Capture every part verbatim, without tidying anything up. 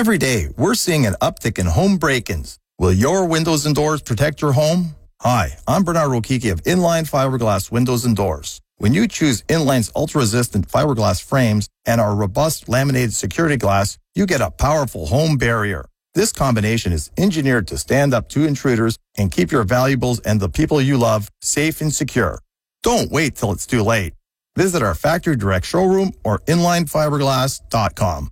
Every day, we're seeing an uptick in home break-ins. Will your windows and doors protect your home? Hi, I'm Bernard Rokiki of Inline Fiberglass Windows and Doors. When you choose Inline's ultra-resistant fiberglass frames and our robust laminated security glass, you get a powerful home barrier. This combination is engineered to stand up to intruders and keep your valuables and the people you love safe and secure. Don't wait till it's too late. Visit our factory direct showroom or inline fiberglass dot com.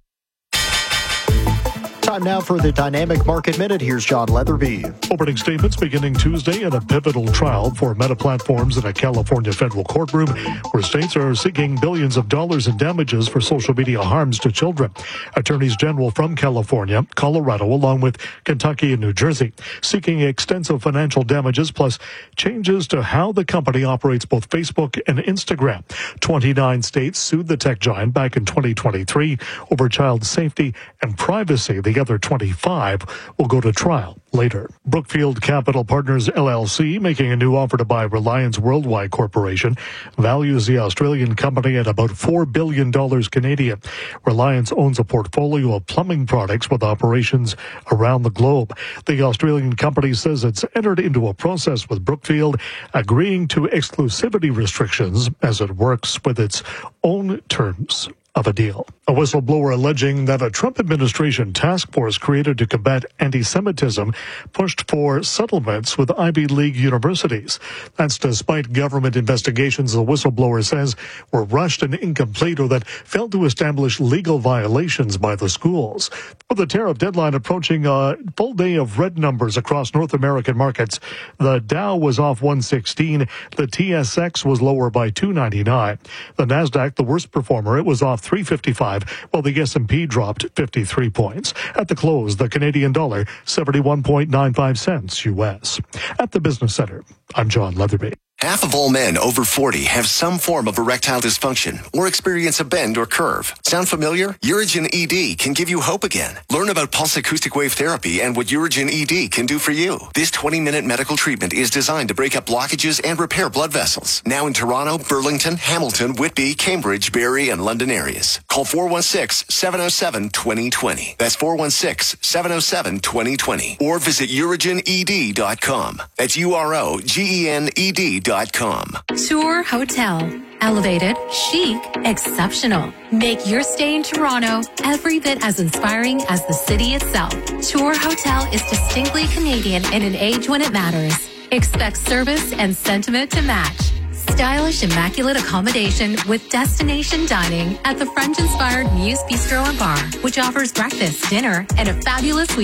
Time now for the Dynamic Market Minute. Here's John Leatherby. Opening statements beginning Tuesday in a pivotal trial for Meta Platforms in a California federal courtroom where states are seeking billions of dollars in damages for social media harms to children. Attorneys general from California, Colorado, along with Kentucky and New Jersey, seeking extensive financial damages plus changes to how the company operates both Facebook and Instagram. twenty-nine states sued the tech giant back in twenty twenty-three over child safety and privacy. The other twenty-five will go to trial later. Brookfield Capital Partners L L C, making a new offer to buy Reliance Worldwide Corporation, values the Australian company at about four billion dollars Canadian. Reliance owns a portfolio of plumbing products with operations around the globe. The Australian company says it's entered into a process with Brookfield, agreeing to exclusivity restrictions as it works with its own terms of a deal. A whistleblower alleging that a Trump administration task force created to combat anti-Semitism pushed for settlements with Ivy League universities. That's despite government investigations the whistleblower says were rushed and incomplete or that failed to establish legal violations by the schools. With the tariff deadline approaching a full day of red numbers across North American markets, the Dow was off one sixteen, the T S X was lower by two ninety-nine. The Nasdaq, the worst performer, it was off three fifty-five, while the S and P dropped fifty-three points. At the close, the Canadian dollar, seventy-one point nine five cents U S. At the Business Center, I'm John Leatherby. Half of all men over forty have some form of erectile dysfunction or experience a bend or curve. Sound familiar? Urigen E D can give you hope again. Learn about pulse acoustic wave therapy and what Urigen E D can do for you. This twenty-minute medical treatment is designed to break up blockages and repair blood vessels. Now in Toronto, Burlington, Hamilton, Whitby, Cambridge, Barrie, and London areas. Call four one six, seven oh seven, two oh two oh. That's four one six, seven oh seven, two oh two oh. Or visit urigen e d dot com. That's U R O G E N E D dot com. Tour Hotel. Elevated, chic, exceptional. Make your stay in Toronto every bit as inspiring as the city itself. Tour Hotel is distinctly Canadian in an age when it matters. Expect service and sentiment to match. Stylish, immaculate accommodation with destination dining at the French-inspired Muse Bistro and Bar, which offers breakfast, dinner, and a fabulous